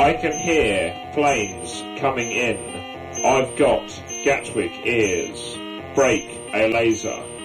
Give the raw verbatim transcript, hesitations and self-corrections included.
I can hear planes coming in. I've got Gatwick ears. Break a laser.